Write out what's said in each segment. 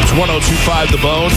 It's 102.5 The Bone.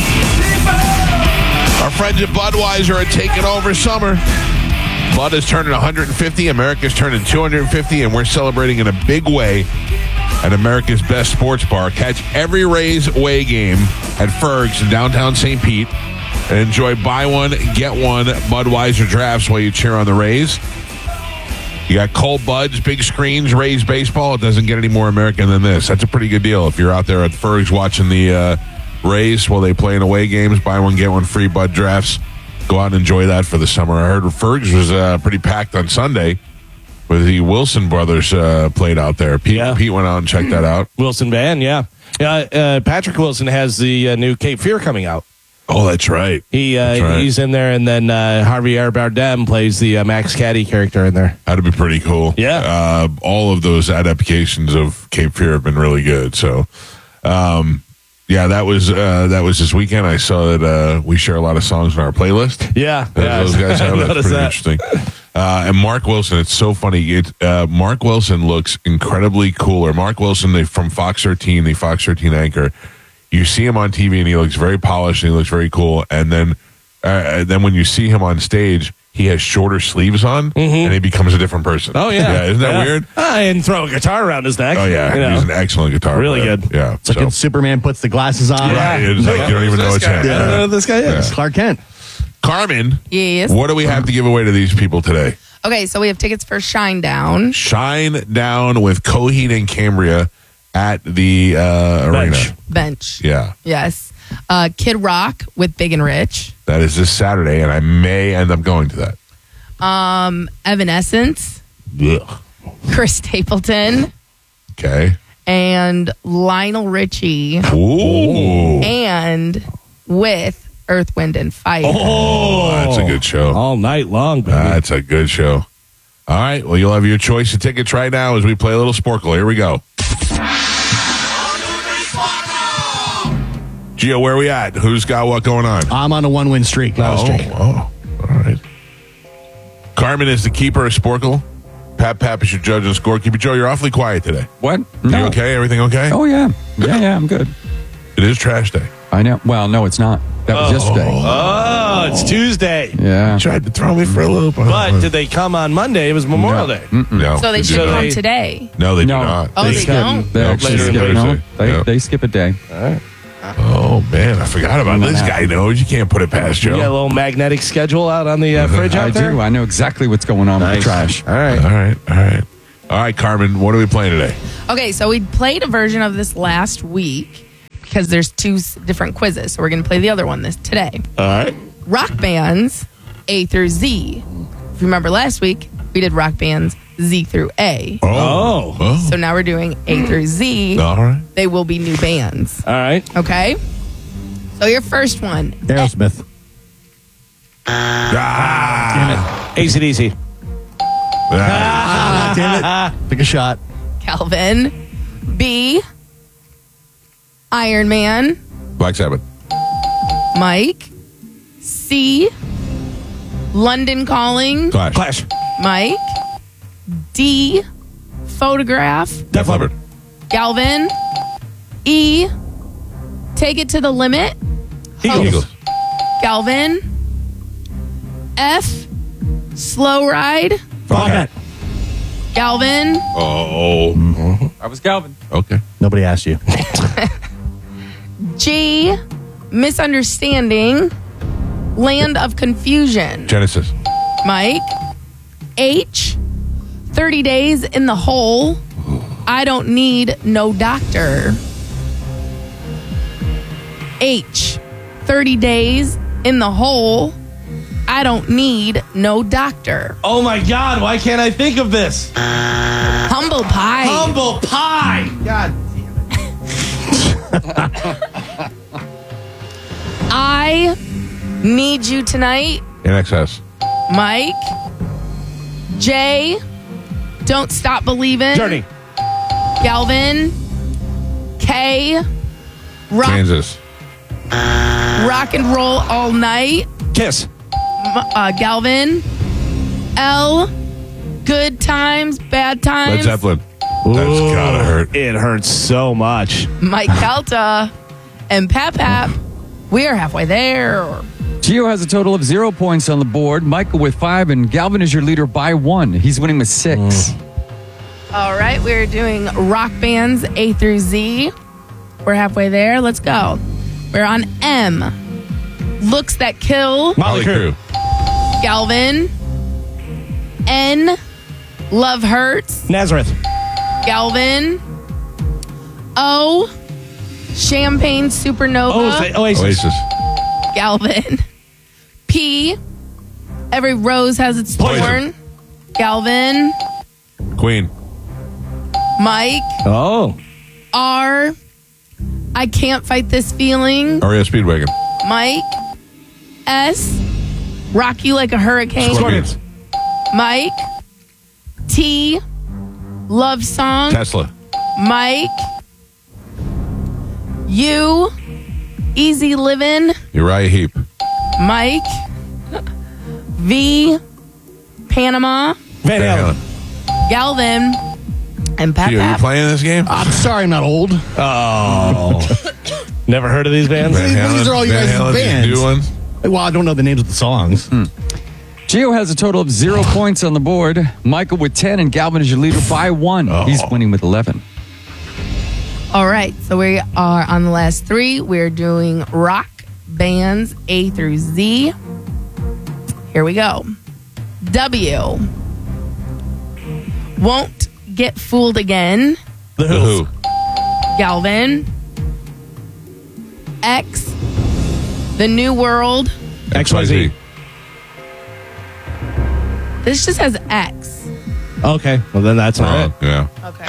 Our friends at Budweiser are taking over summer. Bud is turning 150. America's turning 250. And we're celebrating in a big way at America's best sports bar. Catch every Rays away game at Ferg's in downtown St. Pete. And enjoy buy one, get one Budweiser drafts while you cheer on the Rays. You got cold buds, big screens, Rays baseball. It doesn't get any more American than this. That's a pretty good deal. If you're out there at Ferg's watching the Rays while they play in away games, buy one, get one free Bud drafts. Go out and enjoy that for the summer. I heard Ferg's was pretty packed on Sunday with the Wilson brothers played out there. Pete went out and checked that out. Wilson Band, yeah. Patrick Wilson has the new Cape Fear coming out. Oh, that's right. He's in there, and then Javier Bardem plays the Max Caddy character in there. That'd be pretty cool. Yeah. All of those adaptations of Cape Fear have been really good. So, that was this weekend. I saw that we share a lot of songs on our playlist. Yeah. Those guys have. That's pretty interesting. And Mark Wilson, it's so funny. Mark Wilson looks incredibly cooler. Mark Wilson from Fox 13, the Fox 13 anchor. You see him on TV and he looks very polished and he looks very cool. And then when you see him on stage, he has shorter sleeves on and he becomes a different person. Oh, yeah. Isn't that weird? And throw a guitar around his neck. Oh, yeah. He's an excellent guitar Really player. good. Yeah. It's like when Superman puts the glasses on. Right. It's like you don't even know it's him. I don't know who this guy is. Clark Kent. Carmen. Yes. What do we have to give away to these people today? Okay, so we have tickets for Shine Down. Shine Down with Coheed and Cambria at the arena. Bench. Yeah. Yes. Kid Rock with Big and Rich. That is this Saturday, and I may end up going to that. Evanescence. Ugh. Chris Stapleton. Okay. And Lionel Richie. Ooh. And with Earth, Wind, and Fire. Oh, that's a good show. All night long, baby. That's a good show. All right. Well, you'll have your choice of tickets right now as we play a little Sporkle. Here we go. Gio, where are we at? Who's got what going on? I'm on a 1-win streak. All right. Carmen is the keeper of Sporkle. Pap is your judge and scorekeeper. Joe, you're awfully quiet today. What? You No. okay? Everything okay? Oh, yeah. Yeah, I'm good. It is trash day. I know. Well, no, it's not. That was yesterday. Oh, it's Tuesday. Yeah. Tried to throw me for a loop. But did they come on Monday? It was Memorial Day. No. So they did should not. come today. No, they do No. not. Oh, they don't? They No, actually later skip in it. No, Thursday. they skip a day. Oh, man. I forgot about this guy knows. You can't put it past You got a Joe. little magnetic schedule out on the fridge I out there? do. I know exactly what's going on with the trash. All right. All right, Carmen. What are we playing today? Okay, so we played a version of this last week because there's two different quizzes. So we're going to play the other one today. All right. Rock bands A through Z. If you remember last week, we did rock bands Z through A. Oh. So now we're doing A through Z. All right. They will be new bands. All right. Okay? So your first one. Aerosmith. AC/DC. Damn it. Take a shot. Calvin. B. Iron Man. Black Sabbath. Mike. C. London Calling. Clash. Mike. D. Photograph. Def Leppard. Galvin. E. Take It to the Limit. Eagles. Galvin. F. Slow Ride. Foghat. Galvin. Oh. I was Galvin. Okay. Nobody asked you. G. Misunderstanding. Land of Confusion. Genesis. Mike. H. 30 Days in the Hole. I Don't Need No Doctor. H. 30 Days in the Hole. I Don't Need No Doctor. Oh, my God. Why can't I think of this? Humble Pie. Humble pie. God. I Need You Tonight. In excess. Mike. J. Don't Stop Believing. Journey. Galvin. K. Kansas. Rock and Roll All Night. Kiss. Galvin. L. Good Times, Bad Times. Led Zeppelin. That's gotta hurt. It hurts so much. Mike Calta. and Pap. We are halfway there. Gio has a total of 0 points on the board. Michael with 5, and Galvin is your leader by 1. He's winning with 6. All right, we're doing rock bands A through Z. We're halfway there. Let's go. We're on M. Looks That Kill. Molly Crew. Galvin. N. Love Hurts. Nazareth. Galvin. O. Champagne Supernova. Oasis. Galvin. P. Every Rose Has Its Poison. Thorn. Galvin. Queen. Mike. Oh. R. I Can't Fight This Feeling. REO Speedwagon. Mike. S. Rock You Like a Hurricane. Scorpions. Mike. T. Love Song. Tesla. Mike. U. Easy Livin'. Uriah Heep. Mike. V. Panama. Van Halen. Galvin. And Pat Gio, you Pap. playing this game? I'm sorry I'm not old. Oh. Never heard of these bands? These are all you Van guys' Halen, bands. these new ones? Well, I don't know the names of the songs. Gio has a total of 0 points on the board. Michael with 10, and Galvin is your leader by 1. He's winning with 11. All right, so we are on the last 3. We're doing rock bands A through Z. Here we go. W. Won't Get Fooled Again. The The Who. Who. Galvin. X. The New World. XYZ. This just has X. Okay. Well, then that's all right. Yeah. Okay.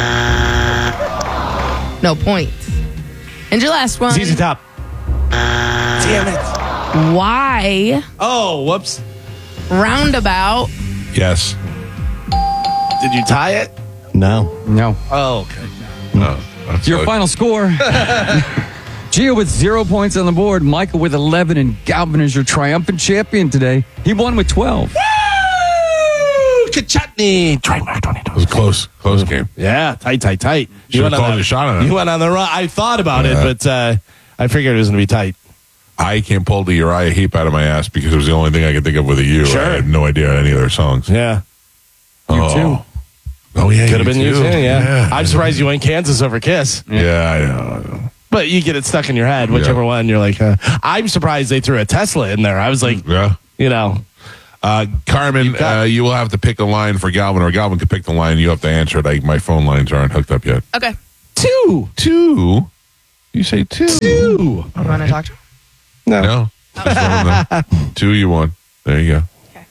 No points. And your last one. ZZ Top. Damn it. Y. Oh, whoops. Roundabout. Yes. Did you tie it? No. No. Oh, okay. No. That's Your what- final score. Gio with 0 points on the board. Michael with 11, and Galvin is your triumphant champion today. He won with 12. Woo! Kachutney. Trademark 22. It was a close game. Yeah, tight. Should've called a shot on it. You went on the run. I thought about it, but I figured it was going to be tight. I can't pull the Uriah Heep out of my ass because it was the only thing I could think of with a U. Sure. I had no idea any of their songs. Yeah. too. Oh, yeah. Could have been you too, yeah. Yeah. I'm surprised you went Kansas over Kiss. Yeah, I know. But you get it stuck in your head, whichever one. You're like, I'm surprised they threw a Tesla in there. I was like, Yeah. you know. Carmen, you will have to pick a line for Galvin, or Galvin can pick the line. You have to answer it. My phone lines aren't hooked up yet. Okay. Two. You say two. You want to talk to him? No. Just let him know. 2, you won. There you go. Okay.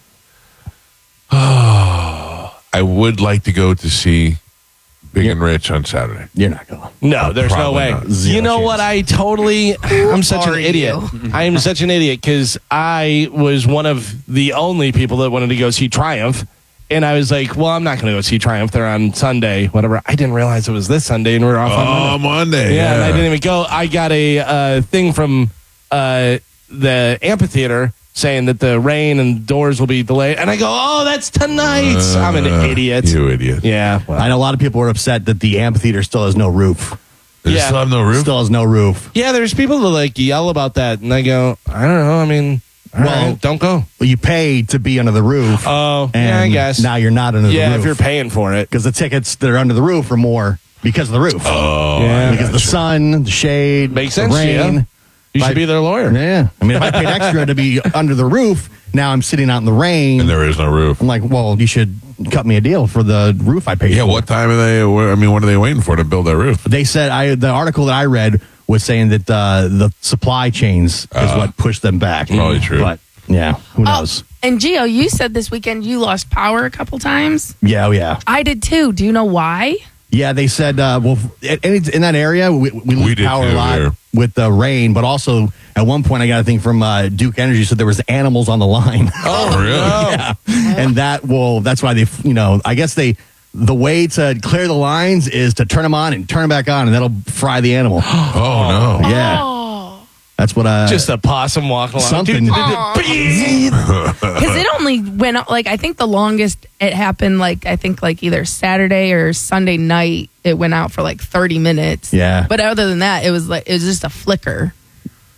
I would like to go to see Big and Rich on Saturday. You're not going. No, there's no Probably way. not. Zero You know chance. what? I'm such an are idiot. you? I am such an idiot because I was one of the only people that wanted to go see Triumph. And I was like, well, I'm not going to go see Triumph. They're on Sunday, whatever. I didn't realize it was this Sunday and we were off on Monday. Oh, Monday. Yeah, and I didn't even go. I got a thing from the amphitheater saying that the rain and doors will be delayed. And I go, oh, that's tonight. I'm an idiot. You idiot. Yeah. Well, I know a lot of people were upset that the amphitheater still has no roof. Does it Yeah. still have no roof? Still has no roof. yeah, there's people that like yell about that. And I go, I don't know. I mean, all Well- right, don't go. Well, you paid to be under the roof. Oh, and yeah, I guess. now you're not under the Yeah, roof. if you're paying for it. because the tickets that are under the roof are more because of the roof. Yeah. because the sun, the shade, Makes the sense, rain. Gio. You should be their lawyer. Yeah. I mean, if I paid extra to be under the roof, now I'm sitting out in the rain. And there is no roof. I'm like, well, you should cut me a deal for the roof I paid Yeah, for. what time are they? What are they waiting for to build that roof? They said, the article that I read was saying that the supply chains is what pushed them back. Probably true. But, yeah, who knows? And Gio, you said this weekend you lost power a couple times. Yeah, oh, yeah. I did too. Do you know why? Yeah, they said, well, in that area, we lose did power too a lot there. with the rain, but also at one point I got a thing from Duke Energy said there was animals on the line. Oh, really? Yeah. And that's why they, I guess the way to clear the lines is to turn them on and turn them back on, and that'll fry the animal. Oh, no. Yeah. Oh. That's what Just a possum walking along. Something. Because it only went up, I think the longest it happened, either Saturday or Sunday night, it went out for 30 minutes. Yeah. But other than that, it was just a flicker.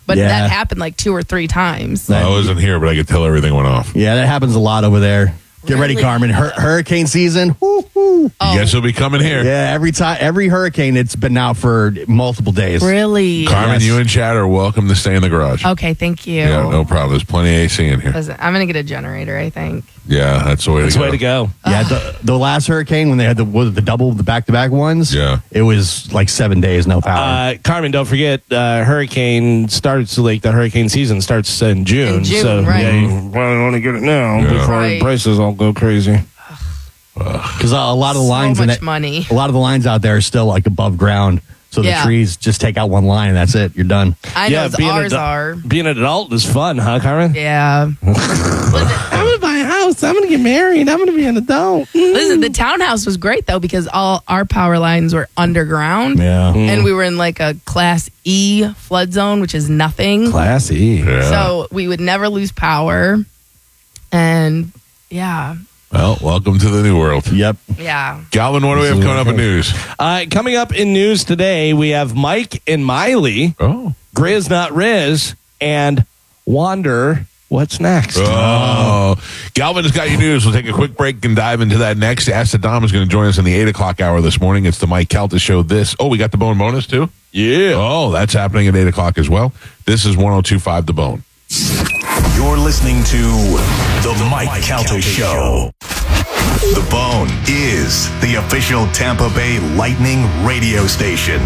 But Yeah. that happened like 2 or 3 times. I wasn't here, but I could tell everything went off. Yeah, that happens a lot over there. Get ready, Really? Carmen. Hurricane season. Woo-hoo. Oh. You guess he'll be coming here. Yeah, every hurricane, it's been out for multiple days. Really? Carmen, Yes. you and Chad are welcome to stay in the garage. Okay, thank you. Yeah, no problem. There's plenty of AC in here. Listen, I'm going to get a generator, I think. Yeah, that's the way That's to the go. way to go. Yeah, the last hurricane when they had the back-to-back ones. Yeah. it was like 7 days no power. Carmen, don't forget, hurricane starts, like the hurricane season starts in June. In June, so, right. yeah, you probably want to get it now before Right. prices all go crazy. Because a lot of the lines so in much it, money. a lot of the lines out there are still like above ground. So the Yeah. trees just take out one line and that's it. You're done. I know ours are. Being an adult is fun, huh, Carmen? Yeah. I'm going to buy a house. I'm going to get married. I'm going to be an adult. Listen, the townhouse was great, though, because all our power lines were underground. Yeah. And we were in like a Class E flood zone, which is nothing. Classy. Yeah. So we would never lose power. And yeah. Well, welcome to the new world. Yep. Yeah. Galvin, what do we have coming up in news? Coming up in news today, we have Mike and Miley, Oh. Grizz Not Riz, and Wander. What's next? Oh. Galvin has got your news. We'll take a quick break and dive into that next. Ask the Dom is going to join us in the 8 o'clock hour this morning. It's the Mike Calta Show. We got the Bone bonus too? Yeah. Oh, that's happening at 8 o'clock as well. This is 102.5 The Bone. You're listening to The Mike Calta Show. The Bone is the official Tampa Bay Lightning radio station.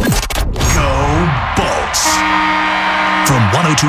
Go Bolts. From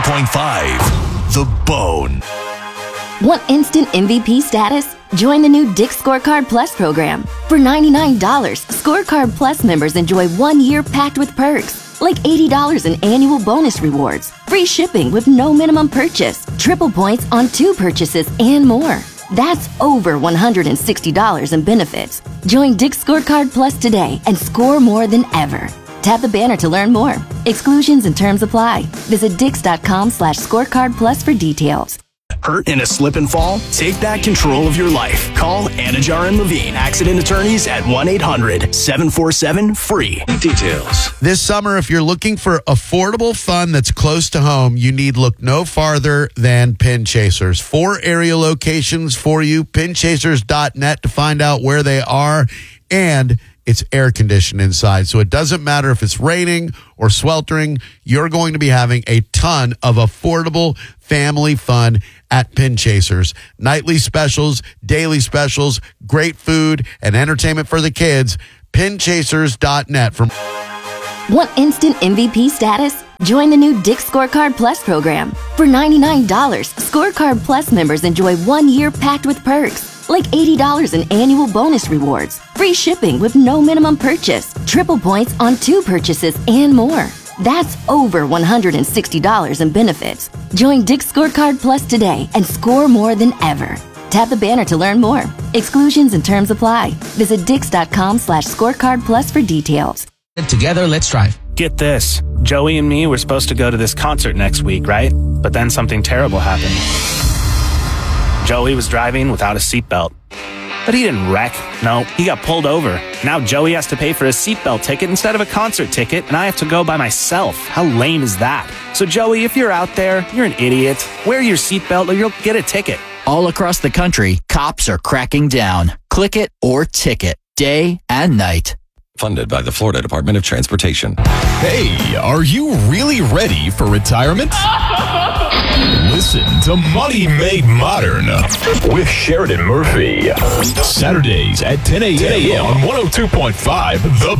102.5 The Bone. Want instant MVP status? Join the new Dick's Scorecard Plus program. For $99, Scorecard Plus members enjoy 1 year packed with perks, like $80 in annual bonus rewards, free shipping with no minimum purchase, triple points on 2 purchases, and more. That's over $160 in benefits. Join Dick's Scorecard Plus today and score more than ever. Tap the banner to learn more. Exclusions and terms apply. Visit dix.com/scorecard plus for details. Hurt in a slip and fall? Take back control of your life. Call Anajar and Levine, accident attorneys at 1-800-747-FREE. Details. This summer, if you're looking for affordable fun that's close to home, you need look no farther than Pin Chasers. 4 area locations for you. Pinchasers.net to find out where they are. And it's air conditioned inside. So it doesn't matter if it's raining or sweltering. You're going to be having a ton of affordable family fun at Pin Chasers. Nightly specials, daily specials, great food, and entertainment for the kids. Pinchasers.net. From Want instant MVP status? Join the new Dick's Scorecard Plus program. For $99, Scorecard Plus members enjoy 1 year packed with perks, like $80 in annual bonus rewards, free shipping with no minimum purchase, triple points on 2 purchases, and more. That's over $160 in benefits. Join Dick's Scorecard Plus today and score more than ever. Tap the banner to learn more. Exclusions and terms apply. Visit dix.com/scorecard plus for details. Together, let's drive. Get this. Joey and me were supposed to go to this concert next week, right? But then something terrible happened. Joey was driving without a seatbelt. But he didn't wreck. No, he got pulled over. Now Joey has to pay for a seatbelt ticket instead of a concert ticket, and I have to go by myself. How lame is that? So Joey, if you're out there, you're an idiot. Wear your seatbelt or you'll get a ticket. All across the country, cops are cracking down. Click it or ticket, day and night. Funded by the Florida Department of Transportation. Hey, are you really ready for retirement? Listen to Money Made Modern with Sheridan Murphy. Saturdays at 10 a.m. on 102.5 The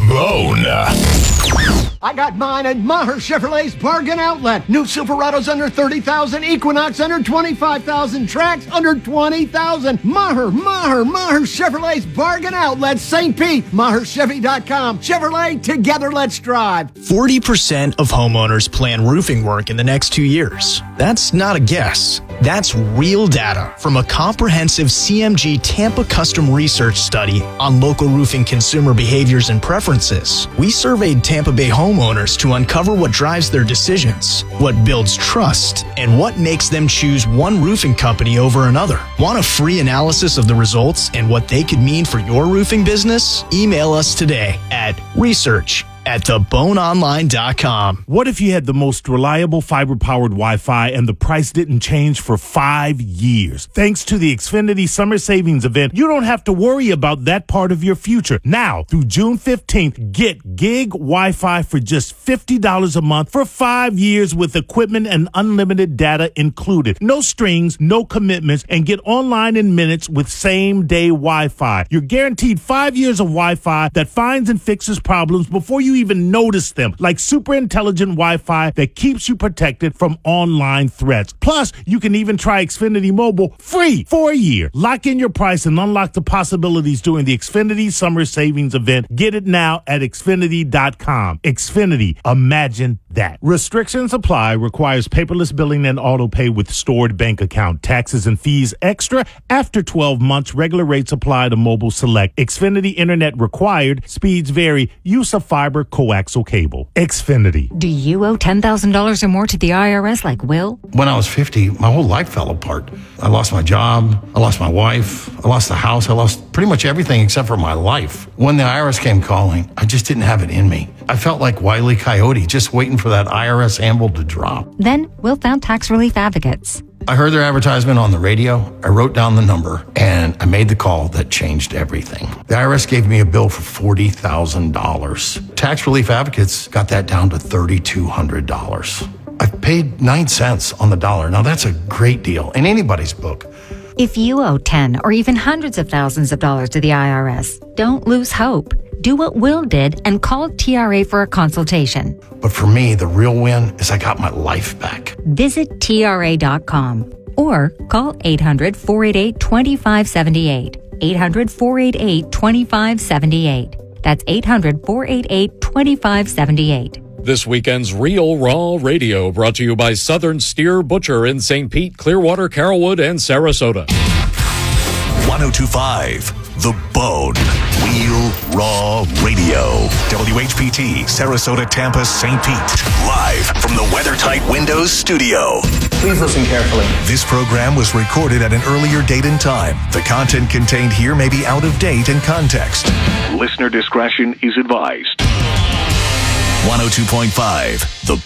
Bone. I got mine at Maher Chevrolet's Bargain Outlet. New Silverados under $30,000, Equinox under $25,000, Trax under $20,000. Maher Chevrolet's Bargain Outlet, St. Pete, MaherChevy.com. Chevrolet, together let's drive. 40% of homeowners plan roofing work in the next 2 years. That's not a guess. That's real data from a comprehensive CMG Tampa custom research study on local roofing consumer behaviors and preferences. We surveyed Tampa Bay homeowners to uncover what drives their decisions, what builds trust, and what makes them choose one roofing company over another. Want a free analysis of the results and what they could mean for your roofing business? Email us today at research at theboneonline.com. What if you had the most reliable fiber-powered Wi-Fi and the price didn't change for 5 years? Thanks to the Xfinity Summer Savings Event, you don't have to worry about that part of your future. Now, through June 15th, get gig Wi-Fi for just $50 a month for 5 years with equipment and unlimited data included. No strings, no commitments, and get online in minutes with same-day Wi-Fi. You're guaranteed 5 years of Wi-Fi that finds and fixes problems before you even notice them, like super intelligent Wi-Fi that keeps you protected from online threats. Plus, you can even try Xfinity Mobile free for a year. Lock in your price and unlock the possibilities during the Xfinity Summer Savings Event. Get it now at Xfinity.com. Xfinity, imagine that. Restrictions apply. Requires paperless billing and auto pay with stored bank account. Taxes and fees extra after 12 months. Regular rates apply to Mobile Select. Xfinity Internet required. Speeds vary. Use of fiber coaxial cable. Xfinity. Do you owe $10,000 or more to the IRS like Will? When I was 50, my whole life fell apart. I lost my job. I lost my wife. I lost the house. I lost pretty much everything except for my life. When the IRS came calling, I just didn't have it in me. I felt like Wile E. Coyote, just waiting for that IRS anvil to drop. Then Will found Tax Relief Advocates. I heard their advertisement on the radio. I wrote down the number, and I made the call that changed everything. The IRS gave me a bill for $40,000. Tax Relief Advocates got that down to $3,200. I've paid 9 cents on the dollar. Now, that's a great deal in anybody's book. If you owe 10 or even hundreds of thousands of dollars to the IRS, don't lose hope. Do what Will did and call TRA for a consultation. But for me, the real win is I got my life back. Visit TRA.com or call 800-488-2578. 800-488-2578. That's 800-488-2578. This weekend's Real Raw Radio brought to you by Southern Steer Butcher in St. Pete, Clearwater, Carrollwood, and Sarasota. 102.5 The Bone. Real Raw Radio. WHPT, Sarasota, Tampa, St. Pete. Live from the WeatherTight Windows studio. Please listen carefully. This program was recorded at an earlier date and time. The content contained here may be out of date and context. Listener discretion is advised. 102.5 The